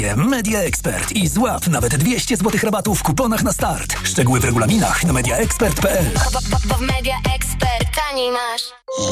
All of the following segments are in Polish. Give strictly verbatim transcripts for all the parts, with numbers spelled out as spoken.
Media Expert i złap nawet dwieście złotych rabatu w kuponach na start. Szczegóły w regulaminach na media expert kropka p l. W Media Expert taniej masz.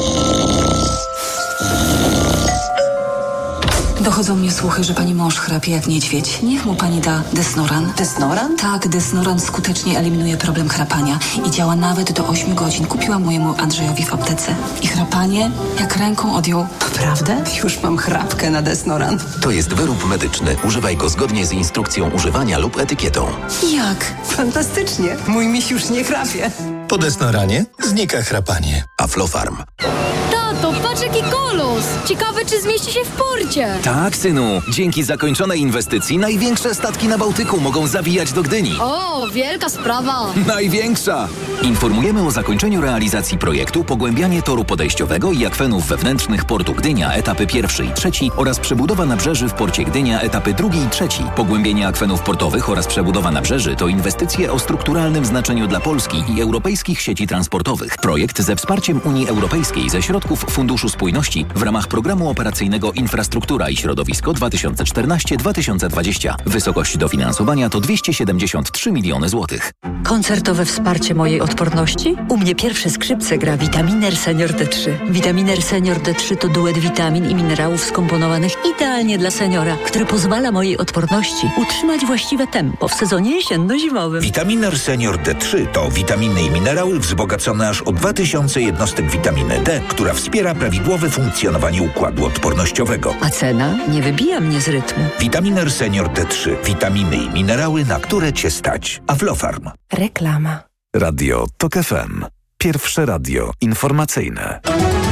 Dochodzą mnie słuchy, że pani mąż chrapie jak niedźwiedź. Niech mu pani da Desnoran. Desnoran? Tak, Desnoran skutecznie eliminuje problem chrapania i działa nawet do ośmiu godzin. Kupiłam mojemu Andrzejowi w aptece. I chrapanie jak ręką odjął. Naprawdę? Już mam chrapkę na Desnoran. To jest wyrób medyczny. Używaj go zgodnie z instrukcją używania lub etykietą. Jak? Fantastycznie. Mój miś już nie chrapie. Po Desnoranie znika chrapanie. Aflofarm. Tato, patrz jaki kolos! Ciekawe, czy zmieści się w porcie. Tak, synu. Dzięki zakończonej inwestycji największe statki na Bałtyku mogą zawijać do Gdyni. O, wielka sprawa. Największa! Informujemy o zakończeniu realizacji projektu Pogłębianie toru podejściowego i akwenów wewnętrznych portu Gdynia, etapy pierwszy i trzeci oraz przebudowa nabrzeży w porcie Gdynia, etapy drugi i trzeci. Pogłębienie akwenów portowych oraz przebudowa nabrzeży to inwestycje o strukturalnym znaczeniu dla Polski i europejskich sieci transportowych. Projekt ze wsparciem Unii Europejskiej ze środków Funduszu Spójności w ramach Programu Operacyjnego Infrastruktura i Środowisko dwa tysiące czternaście do dwa tysiące dwudziestego. Wysokość dofinansowania to dwieście siedemdziesiąt trzy miliony złotych. Koncertowe wsparcie mojej odporności? U mnie pierwsze skrzypce gra Vitaminer Senior D trzy. Vitaminer Senior D trzy to duet witamin i minerałów skomponowanych idealnie dla seniora, który pozwala mojej odporności utrzymać właściwe tempo w sezonie jesienno-zimowym. Vitaminer Senior D trzy to witaminy i minerały wzbogacone aż o dwa tysiące jednostek witaminy D, która wspiera prawidłowe funkcjonowanie układu odpornościowego. A cena nie wybija mnie z rytmu. Vitaminer Senior D trzy. Witaminy i minerały, na które Cię stać. Aflofarm. Reklama. Radio Tok F M. Pierwsze radio informacyjne.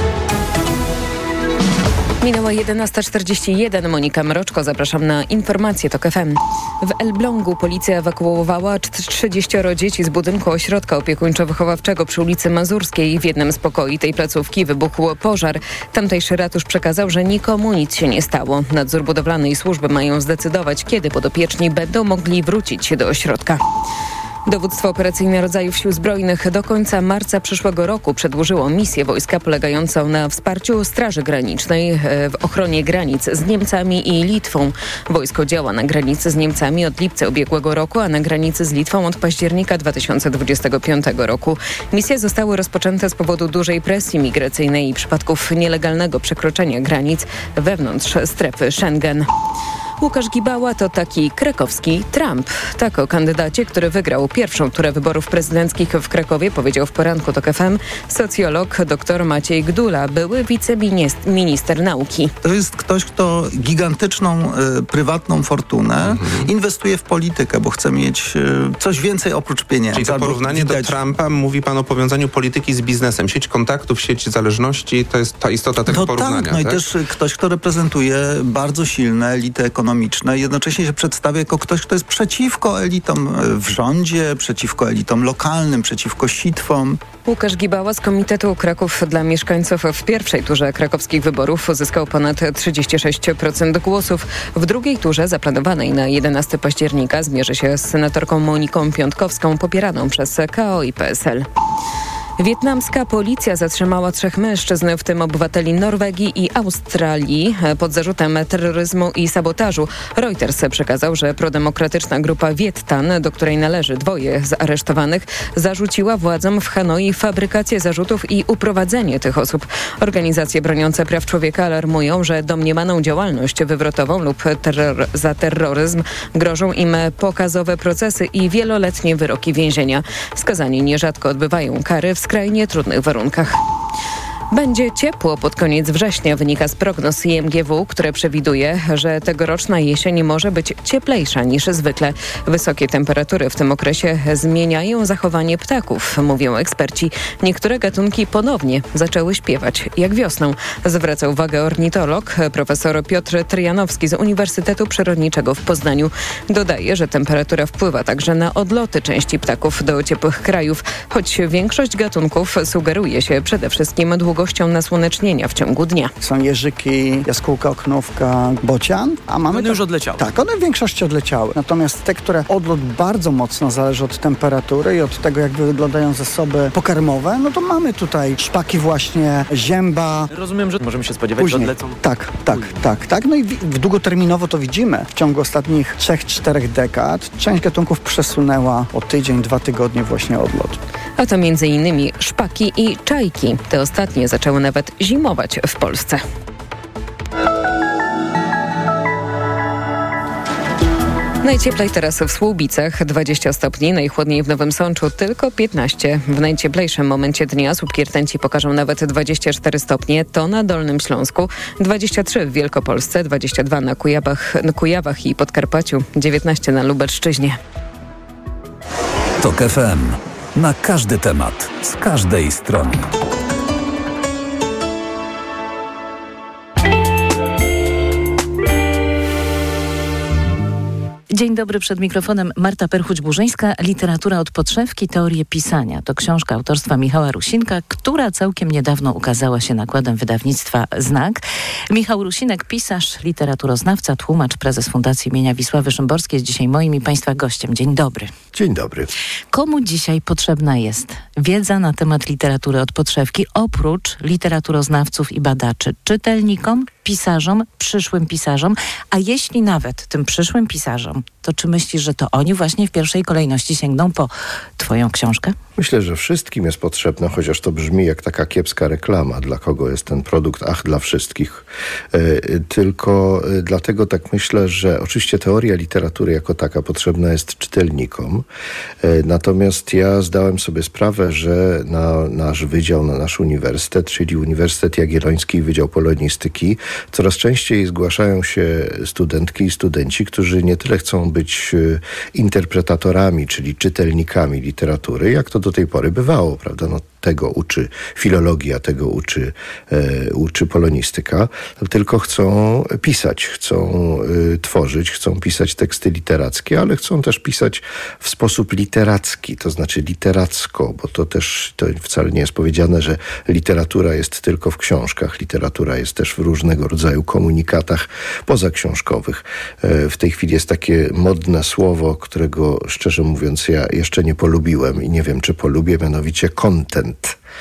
Minęła jedenasta czterdzieści jeden. Monika Mroczko, zapraszam na informacje Tok F M. W Elblągu policja ewakuowała trzydzieścioro dzieci z budynku ośrodka opiekuńczo-wychowawczego przy ulicy Mazurskiej. W jednym z pokoi tej placówki wybuchł pożar. Tamtejszy ratusz przekazał, że nikomu nic się nie stało. Nadzór budowlany i służby mają zdecydować, kiedy podopieczni będą mogli wrócić do ośrodka. Dowództwo operacyjne rodzajów Sił Zbrojnych do końca marca przyszłego roku przedłużyło misję wojska polegającą na wsparciu Straży Granicznej w ochronie granic z Niemcami i Litwą. Wojsko działa na granicy z Niemcami od lipca ubiegłego roku, a na granicy z Litwą od października dwa tysiące dwudziestego piątego roku. Misje zostały rozpoczęte z powodu dużej presji migracyjnej i przypadków nielegalnego przekroczenia granic wewnątrz strefy Schengen. Łukasz Gibała to taki krakowski Trump. Tak o kandydacie, który wygrał pierwszą turę wyborów prezydenckich w Krakowie, powiedział w poranku Tok F M socjolog dr Maciej Gdula, były wiceminister nauki. To jest ktoś, kto gigantyczną y, prywatną fortunę mhm. inwestuje w politykę, bo chce mieć y, coś więcej oprócz pieniędzy. Czyli to porównanie widać... do Trumpa, mówi pan o powiązaniu polityki z biznesem. Sieć kontaktów, sieć zależności, to jest ta istota tego no porównania. Tak, no tak? i też ktoś, kto reprezentuje bardzo silne elity ekonomiczne. Ekonomiczne. Jednocześnie się przedstawia jako ktoś, kto jest przeciwko elitom w rządzie, przeciwko elitom lokalnym, przeciwko sitwom. Łukasz Gibała z Komitetu Kraków dla Mieszkańców w pierwszej turze krakowskich wyborów uzyskał ponad trzydzieści sześć procent głosów. W drugiej turze, zaplanowanej na jedenastego października, zmierzy się z senatorką Moniką Piątkowską, popieraną przez K O i P S L. Wietnamska policja zatrzymała trzech mężczyzn, w tym obywateli Norwegii i Australii, pod zarzutem terroryzmu i sabotażu. Reuters przekazał, że prodemokratyczna grupa Wiettan, do której należy dwoje z aresztowanych, zarzuciła władzom w Hanoi fabrykację zarzutów i uprowadzenie tych osób. Organizacje broniące praw człowieka alarmują, że domniemaną działalność wywrotową lub terror, za terroryzm grożą im pokazowe procesy i wieloletnie wyroki więzienia. Skazani nierzadko odbywają kary w skrajnie trudnych warunkach. Będzie ciepło pod koniec września, wynika z prognoz I M G W, które przewiduje, że tegoroczna jesień może być cieplejsza niż zwykle. Wysokie temperatury w tym okresie zmieniają zachowanie ptaków, mówią eksperci. Niektóre gatunki ponownie zaczęły śpiewać jak wiosną. Zwraca uwagę ornitolog profesor Piotr Tryjanowski z Uniwersytetu Przyrodniczego w Poznaniu. Dodaje, że temperatura wpływa także na odloty części ptaków do ciepłych krajów, choć większość gatunków sugeruje się przede wszystkim długo długością nasłonecznienia w ciągu dnia. Są jeżyki, jaskółka, oknówka, bocian, a mamy... One już odleciały. Tak, one w większości odleciały. Natomiast te, które odlot bardzo mocno zależy od temperatury i od tego, jak wyglądają zasoby pokarmowe, no to mamy tutaj szpaki właśnie, zięba. Rozumiem, że możemy się spodziewać, Później. że odlecą. Tak, tak, tak, tak. No i w, w długoterminowo to widzimy. W ciągu ostatnich trzech, czterech dekad część gatunków przesunęła o tydzień, dwa tygodnie właśnie odlot. A to między innymi szpaki i czajki. Te ostatnie zaczęły nawet zimować w Polsce. Najcieplej teraz w Słubicach, dwadzieścia stopni, najchłodniej w Nowym Sączu tylko piętnaście. W najcieplejszym momencie dnia słupki rtęci pokażą nawet dwadzieścia cztery stopnie, to na Dolnym Śląsku, dwadzieścia trzy w Wielkopolsce, dwadzieścia dwa na Kujawach, na Kujawach i Podkarpaciu, dziewiętnaście na Lubelszczyźnie. Tok F M. Na każdy temat, z każdej strony. Dzień dobry, przed mikrofonem Marta Perchuć-Burzyńska. Literatura od podszewki, teorie pisania. To książka autorstwa Michała Rusinka, która całkiem niedawno ukazała się nakładem wydawnictwa Znak. Michał Rusinek, pisarz, literaturoznawca, tłumacz, prezes Fundacji imienia Wisławy Szymborskiej jest dzisiaj moim i Państwa gościem. Dzień dobry. Dzień dobry. Komu dzisiaj potrzebna jest wiedza na temat literatury od podszewki, oprócz literaturoznawców i badaczy? Czytelnikom, pisarzom, przyszłym pisarzom, a jeśli nawet tym przyszłym pisarzom, to czy myślisz, że to oni właśnie w pierwszej kolejności sięgną po twoją książkę? Myślę, że wszystkim jest potrzebna, chociaż to brzmi jak taka kiepska reklama, dla kogo jest ten produkt, ach, dla wszystkich. E, tylko e, dlatego tak myślę, że oczywiście teoria literatury jako taka potrzebna jest czytelnikom. E, natomiast ja zdałem sobie sprawę, że na nasz wydział, na nasz uniwersytet, czyli Uniwersytet Jagielloński, Wydział Polonistyki, coraz częściej zgłaszają się studentki i studenci, którzy nie tyle chcą być interpretatorami, czyli czytelnikami literatury, jak to do tej pory bywało, prawda? No, tego uczy filologia, tego uczy, e, uczy polonistyka, tylko chcą pisać, chcą e, tworzyć, chcą pisać teksty literackie, ale chcą też pisać w sposób literacki, to znaczy literacko, bo to też to wcale nie jest powiedziane, że literatura jest tylko w książkach, literatura jest też w różnego rodzaju komunikatach pozaksiążkowych. E, w tej chwili jest takie modne słowo, którego szczerze mówiąc ja jeszcze nie polubiłem i nie wiem, czy polubię, mianowicie content.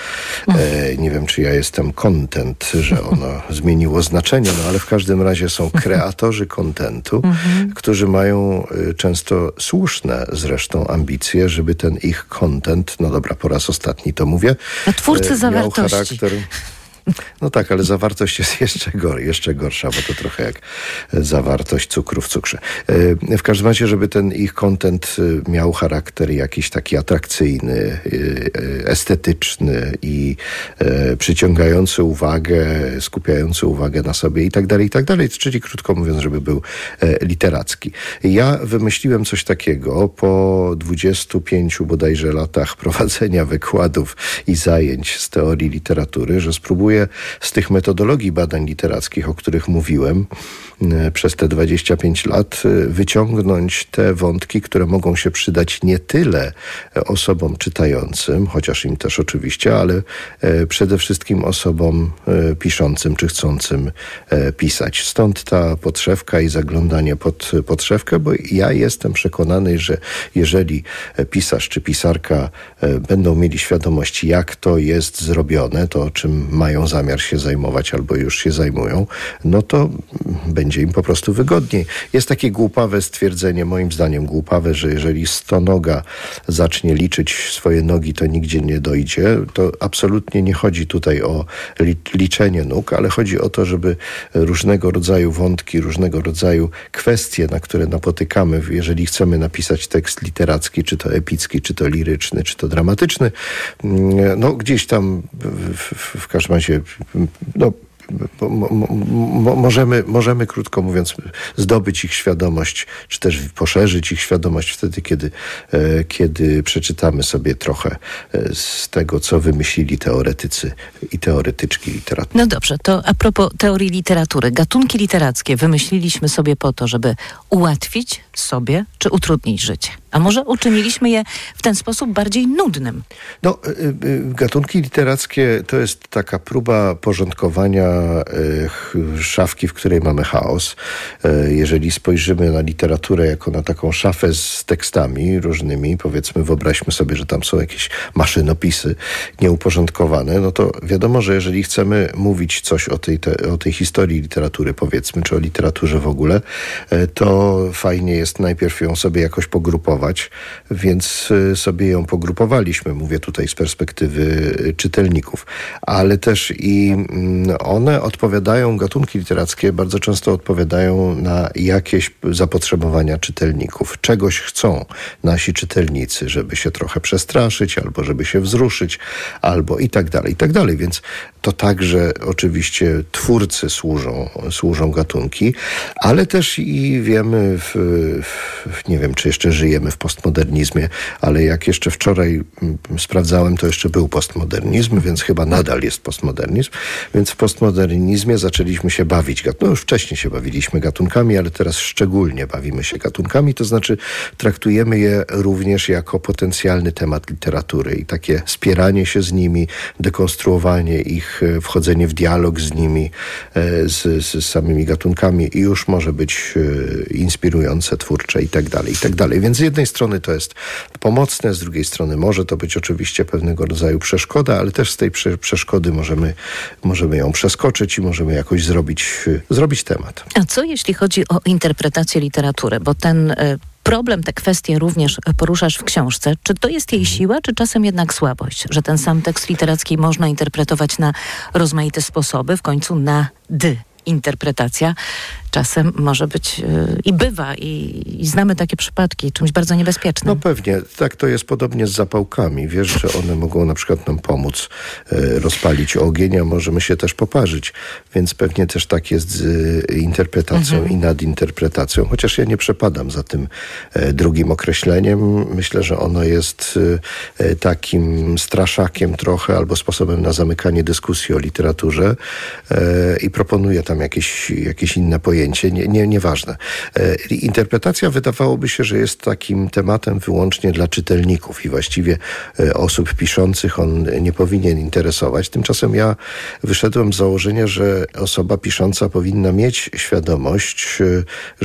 E, nie wiem, czy ja jestem content, że ono zmieniło znaczenie, no ale w każdym razie są kreatorzy kontentu, którzy mają y, często słuszne zresztą ambicje, żeby ten ich content, no dobra, po raz ostatni to mówię, a twórcy e, miał zawartości. charakter... No tak, ale zawartość jest jeszcze, gor, jeszcze gorsza, bo to trochę jak zawartość cukru w cukrze. W każdym razie, żeby ten ich content miał charakter jakiś taki atrakcyjny, estetyczny i przyciągający uwagę, skupiający uwagę na sobie i tak dalej, i tak dalej. Czyli krótko mówiąc, żeby był literacki. Ja wymyśliłem coś takiego po dwudziestu pięciu bodajże latach prowadzenia wykładów i zajęć z teorii literatury, że spróbuję z tych metodologii badań literackich, o których mówiłem przez te dwadzieścia pięć lat, wyciągnąć te wątki, które mogą się przydać nie tyle osobom czytającym, chociaż im też oczywiście, ale przede wszystkim osobom piszącym czy chcącym pisać. Stąd ta podszewka i zaglądanie pod podszewkę, bo ja jestem przekonany, że jeżeli pisarz czy pisarka będą mieli świadomość, jak to jest zrobione, to czym mają zamiar się zajmować albo już się zajmują, no to będzie im po prostu wygodniej. Jest takie głupawe stwierdzenie, moim zdaniem głupawe, że jeżeli stonoga zacznie liczyć swoje nogi, to nigdzie nie dojdzie. To absolutnie nie chodzi tutaj o liczenie nóg, ale chodzi o to, żeby różnego rodzaju wątki, różnego rodzaju kwestie, na które napotykamy, jeżeli chcemy napisać tekst literacki, czy to epicki, czy to liryczny, czy to dramatyczny, no gdzieś tam w, w, w każdym razie no, Mo, mo, mo, możemy, możemy, krótko mówiąc, zdobyć ich świadomość, czy też poszerzyć ich świadomość wtedy, kiedy, e, kiedy przeczytamy sobie trochę e, z tego, co wymyślili teoretycy i teoretyczki literatury. No dobrze, to a propos teorii literatury. Gatunki literackie wymyśliliśmy sobie po to, żeby ułatwić sobie, czy utrudnić życie? A może uczyniliśmy je w ten sposób bardziej nudnym? No, y, y, gatunki literackie to jest taka próba porządkowania y, szafki, w której mamy chaos. Y, jeżeli spojrzymy na literaturę jako na taką szafę z tekstami różnymi, powiedzmy, wyobraźmy sobie, że tam są jakieś maszynopisy nieuporządkowane, no to wiadomo, że jeżeli chcemy mówić coś o tej, te, o tej historii literatury, powiedzmy, czy o literaturze w ogóle, y, to fajnie jest najpierw ją sobie jakoś pogrupować, więc sobie ją pogrupowaliśmy. Mówię tutaj z perspektywy czytelników. Ale też i one odpowiadają, gatunki literackie bardzo często odpowiadają na jakieś zapotrzebowania czytelników. Czegoś chcą nasi czytelnicy, żeby się trochę przestraszyć, albo żeby się wzruszyć, albo i tak dalej, i tak dalej. Więc to także oczywiście twórcy służą, służą gatunki, ale też i wiemy, w, w, nie wiem, czy jeszcze żyjemy w postmodernizmie, ale jak jeszcze wczoraj m, sprawdzałem, to jeszcze był postmodernizm, więc chyba nadal jest postmodernizm. Więc w postmodernizmie zaczęliśmy się bawić. No już wcześniej się bawiliśmy gatunkami, ale teraz szczególnie bawimy się gatunkami, to znaczy traktujemy je również jako potencjalny temat literatury i takie spieranie się z nimi, dekonstruowanie ich, wchodzenie w dialog z nimi, z, z samymi gatunkami i już może być inspirujące, twórcze i tak dalej, i tak dalej. Więc z jednej strony to jest pomocne, z drugiej strony może to być oczywiście pewnego rodzaju przeszkoda, ale też z tej prze- przeszkody możemy, możemy ją przeskoczyć i możemy jakoś zrobić, zrobić temat. A co jeśli chodzi o interpretację literatury? Bo ten y- problem, te kwestie również poruszasz w książce. Czy to jest jej siła, czy czasem jednak słabość? Że ten sam tekst literacki można interpretować na rozmaite sposoby, w końcu na dy. Interpretacja czasem może być yy, i bywa i, i znamy takie przypadki, czymś bardzo niebezpiecznym. No pewnie, tak to jest podobnie z zapałkami. Wiesz, że one mogą na przykład nam pomóc e, rozpalić ogień, a możemy się też poparzyć. Więc pewnie też tak jest z e, interpretacją mhm. i nadinterpretacją. Chociaż ja nie przepadam za tym e, drugim określeniem. Myślę, że ono jest e, takim straszakiem trochę albo sposobem na zamykanie dyskusji o literaturze e, i proponuję tam jakieś, jakieś inne pojęcie, nie, nie, nieważne. E, interpretacja wydawałoby się, że jest takim tematem wyłącznie dla czytelników i właściwie e, osób piszących on nie powinien interesować. Tymczasem ja wyszedłem z założenia, że osoba pisząca powinna mieć świadomość, e,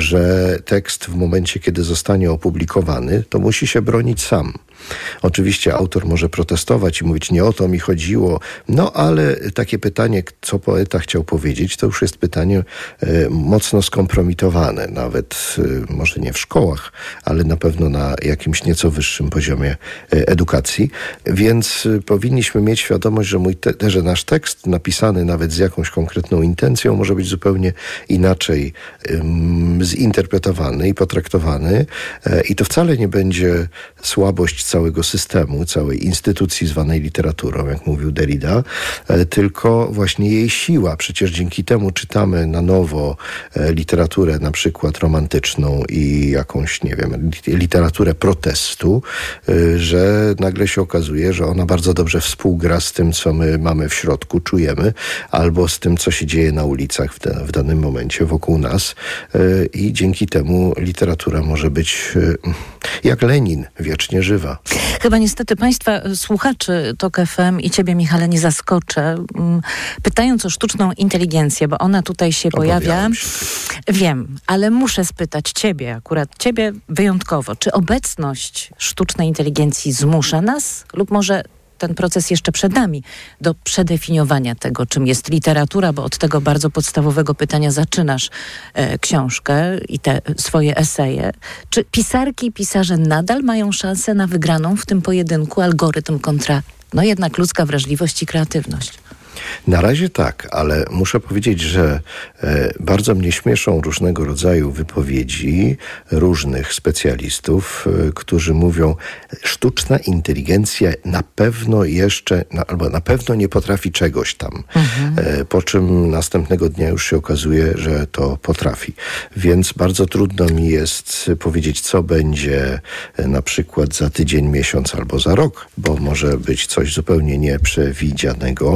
że tekst w momencie, kiedy zostanie opublikowany, to musi się bronić sam. Oczywiście autor może protestować i mówić, nie o to mi chodziło, no ale takie pytanie, co poeta chciał powiedzieć, to już jest pytanie e, mocno skompromitowane, nawet e, może nie w szkołach, ale na pewno na jakimś nieco wyższym poziomie e, edukacji, więc e, powinniśmy mieć świadomość, że, mój te, że nasz tekst napisany nawet z jakąś konkretną intencją może być zupełnie inaczej e, zinterpretowany i potraktowany e, i to wcale nie będzie słabość całego systemu, całej instytucji zwanej literaturą, jak mówił Derrida, e, tylko właśnie jej siła. Przecież dzięki temu czytamy na nowo e, literaturę na przykład romantyczną i jakąś, nie wiem, literaturę protestu, e, że nagle się okazuje, że ona bardzo dobrze współgra z tym, co my mamy w środku, czujemy, albo z tym, co się dzieje na ulicach w, da, w danym momencie wokół nas e, i dzięki temu literatura może być e, jak Lenin, wiecznie żywa. Chyba niestety Państwa słuchaczy Tok F M i Ciebie, Michale, nie zaskoczę, pytając o sztuczną inteligencję, bo ona tutaj się pojawia. Się. Wiem, ale muszę spytać Ciebie, akurat Ciebie wyjątkowo, czy obecność sztucznej inteligencji zmusza nas lub może ten proces jeszcze przed nami do przedefiniowania tego, czym jest literatura, bo od tego bardzo podstawowego pytania zaczynasz e, książkę i te swoje eseje. Czy pisarki i pisarze nadal mają szansę na wygraną w tym pojedynku algorytm kontra, no jednak ludzka wrażliwość i kreatywność? Na razie tak, ale muszę powiedzieć, że e, bardzo mnie śmieszą różnego rodzaju wypowiedzi różnych specjalistów, e, którzy mówią, sztuczna inteligencja na pewno jeszcze, na, albo na pewno nie potrafi czegoś tam. Mhm. E, po czym następnego dnia już się okazuje, że to potrafi. Więc bardzo trudno mi jest powiedzieć, co będzie e, na przykład za tydzień, miesiąc albo za rok, bo może być coś zupełnie nieprzewidzianego.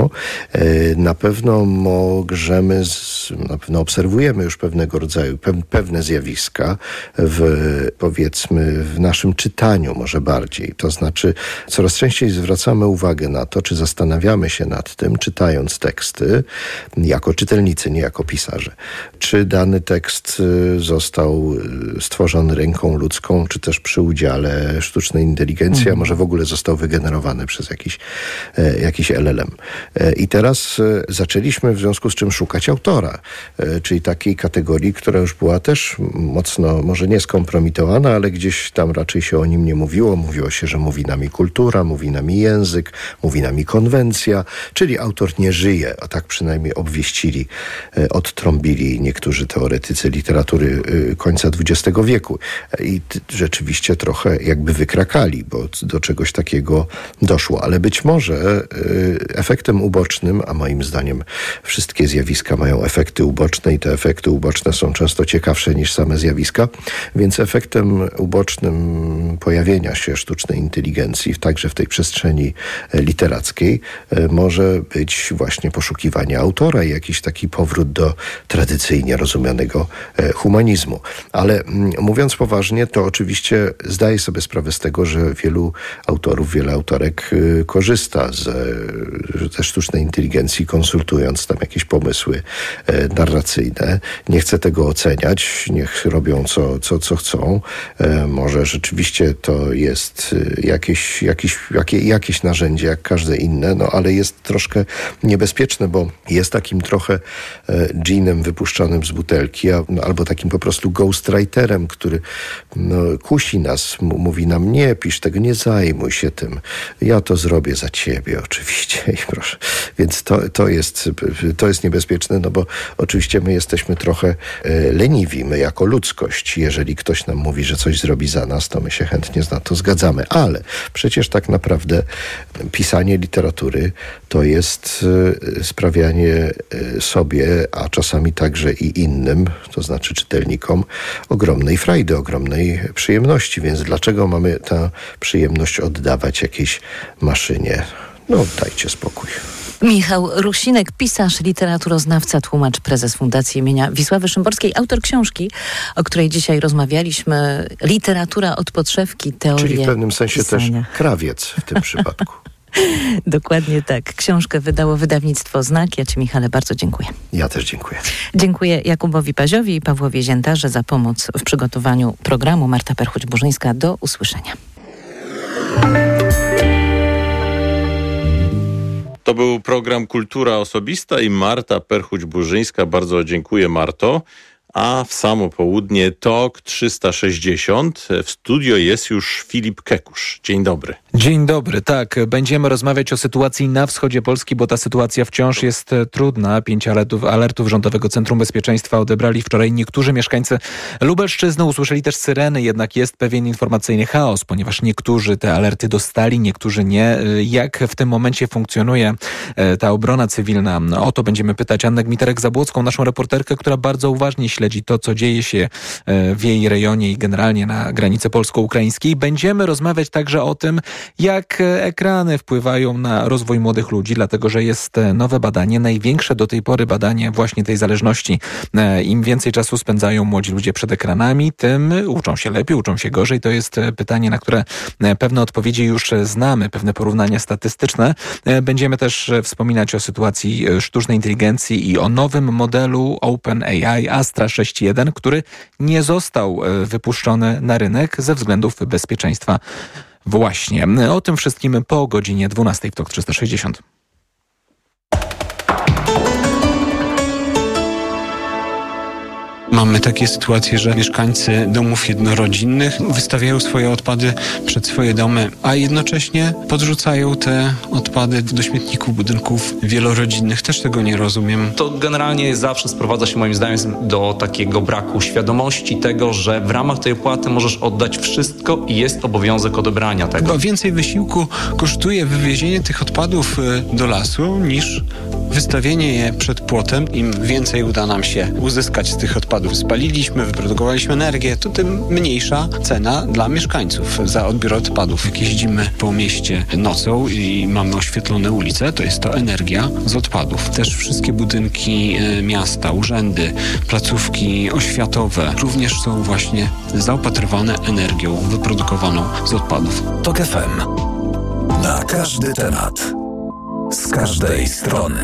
Na pewno możemy, na pewno obserwujemy już pewnego rodzaju, pewne zjawiska w, powiedzmy, w naszym czytaniu może bardziej. To znaczy coraz częściej zwracamy uwagę na to, czy zastanawiamy się nad tym, czytając teksty, jako czytelnicy, nie jako pisarze. Czy dany tekst został stworzony ręką ludzką, czy też przy udziale sztucznej inteligencji, mhm. a może w ogóle został wygenerowany przez jakiś, jakiś L L M. I teraz zaczęliśmy w związku z czym szukać autora, czyli takiej kategorii, która już była też mocno, może nie skompromitowana, ale gdzieś tam raczej się o nim nie mówiło. Mówiło się, że mówi nami kultura, mówi nami język, mówi nami konwencja, czyli autor nie żyje, a tak przynajmniej obwieścili, odtrąbili niektórzy teoretycy literatury końca dwudziestego wieku. I rzeczywiście trochę jakby wykrakali, bo do czegoś takiego doszło. Ale być może efektem ubocznym, a moim zdaniem wszystkie zjawiska mają efekty uboczne i te efekty uboczne są często ciekawsze niż same zjawiska, więc efektem ubocznym pojawienia się sztucznej inteligencji, także w tej przestrzeni literackiej, może być właśnie poszukiwanie autora i jakiś taki powrót do tradycyjnie rozumianego humanizmu. Ale mówiąc poważnie, to oczywiście zdaję sobie sprawę z tego, że wielu autorów, wiele autorek korzysta z, ze sztucznej inteligencji, konsultując tam jakieś pomysły narracyjne. Nie chcę tego oceniać, niech robią co, co, co chcą. Może rzeczywiście to jest jakieś, jakieś, jakie, jakieś narzędzie, jak każde inne, no ale jest troszkę niebezpieczne, bo jest takim trochę dżinem wypuszczonym z butelki, a, no, albo takim po prostu ghostwriterem, który no, kusi nas, m- mówi nam, nie pisz tego, nie zajmuj się tym. Ja to zrobię za ciebie oczywiście i proszę. Więc to, to, jest, to jest niebezpieczne, no bo oczywiście my jesteśmy trochę e, leniwi, my jako ludzkość. Jeżeli ktoś nam mówi, że coś zrobi za nas, to my się chętnie na to zgadzamy. Ale przecież tak naprawdę pisanie literatury to jest e, sprawianie e, sobie, a czasami także i innym, to znaczy czytelnikom, ogromnej frajdy, ogromnej przyjemności. Więc dlaczego mamy tę przyjemność oddawać jakiejś maszynie? No, dajcie spokój. Michał Rusinek, pisarz, literaturoznawca, tłumacz, prezes Fundacji imienia Wisławy Szymborskiej, autor książki, o której dzisiaj rozmawialiśmy. Literatura od podszewki, teorie Czyli w pewnym sensie pisania. Też krawiec w tym przypadku. Dokładnie tak. Książkę wydało wydawnictwo Znak. Ja Ci, Michale, bardzo dziękuję. Ja też dziękuję. Dziękuję Jakubowi Paziowi i Pawłowi Ziętarze za pomoc w przygotowaniu programu. Marta Perchuć-Burzyńska, do usłyszenia. To był program Kultura Osobista i Marta Perchuć-Burzyńska. Bardzo dziękuję, Marto. A w samo południe Tok trzysta sześćdziesiąt. W studio jest już Filip Kekusz. Dzień dobry. Dzień dobry, tak. Będziemy rozmawiać o sytuacji na wschodzie Polski, bo ta sytuacja wciąż jest trudna. Pięć alertów, alertów Rządowego Centrum Bezpieczeństwa odebrali wczoraj niektórzy mieszkańcy Lubelszczyzny. Usłyszeli też syreny, jednak jest pewien informacyjny chaos, ponieważ niektórzy te alerty dostali, niektórzy nie. Jak w tym momencie funkcjonuje ta obrona cywilna? O to będziemy pytać Annę Gmiterek-Zabłocką, naszą reporterkę, która bardzo uważnie śledzi to, co dzieje się w jej rejonie i generalnie na granicy polsko-ukraińskiej. Będziemy rozmawiać także o tym, jak ekrany wpływają na rozwój młodych ludzi, dlatego że jest nowe badanie, największe do tej pory badanie właśnie tej zależności. Im więcej czasu spędzają młodzi ludzie przed ekranami, tym uczą się lepiej, uczą się gorzej. To jest pytanie, na które pewne odpowiedzi już znamy, pewne porównania statystyczne. Będziemy też wspominać o sytuacji sztucznej inteligencji i o nowym modelu OpenAI Astra sześć jeden, który nie został wypuszczony na rynek ze względów bezpieczeństwa. Właśnie. O tym wszystkim po godzinie dwunastej w Tok trzysta sześćdziesiąt. Mamy takie sytuacje, że mieszkańcy domów jednorodzinnych wystawiają swoje odpady przed swoje domy, a jednocześnie podrzucają te odpady do śmietników budynków wielorodzinnych. Też tego nie rozumiem. To generalnie zawsze sprowadza się moim zdaniem do takiego braku świadomości tego, że w ramach tej opłaty możesz oddać wszystko i jest obowiązek odebrania tego. Chyba więcej wysiłku kosztuje wywiezienie tych odpadów do lasu niż wystawienie je przed płotem. Im więcej uda nam się uzyskać z tych odpadów odpadów spaliliśmy, wyprodukowaliśmy energię, to tym mniejsza cena dla mieszkańców za odbiór odpadów. Jak jeździmy po mieście nocą i mamy oświetlone ulice, to jest to energia z odpadów. Też wszystkie budynki miasta, urzędy, placówki oświatowe również są właśnie zaopatrywane energią wyprodukowaną z odpadów. Tok F M. Na każdy temat. Z każdej strony.